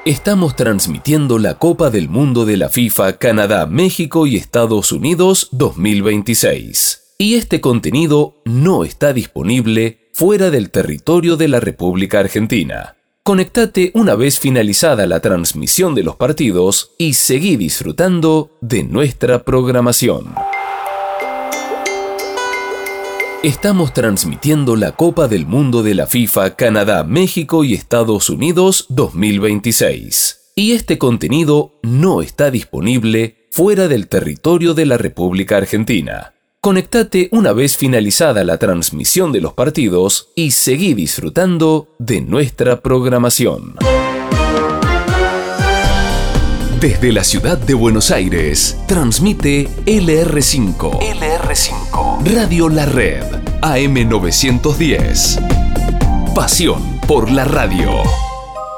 Estamos transmitiendo la Copa del Mundo de la FIFA Canadá, México y Estados Unidos 2026. Y este contenido no está disponible fuera del territorio de la República Argentina. Conectate una vez finalizada la transmisión de los partidos y seguí disfrutando de nuestra programación. Estamos transmitiendo la Copa del Mundo de la FIFA Canadá, México y Estados Unidos 2026. Y este contenido no está disponible fuera del territorio de la República Argentina. Conectate una vez finalizada la transmisión de los partidos y seguí disfrutando de nuestra programación. Desde la ciudad de Buenos Aires, transmite LR5. Radio La Red, AM 910. Pasión por la radio.